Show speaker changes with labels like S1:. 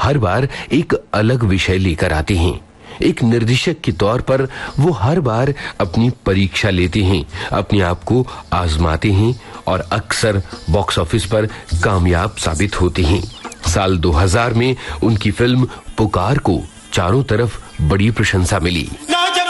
S1: हर बार एक अलग विषय लेकर आते हैं। एक निर्देशक के तौर पर वो हर बार अपनी परीक्षा लेते हैं, अपने आप को आजमाते हैं और अक्सर बॉक्स ऑफिस पर कामयाब साबित होते हैं। साल 2000 में उनकी फिल्म पुकार को चारों तरफ बड़ी प्रशंसा मिली।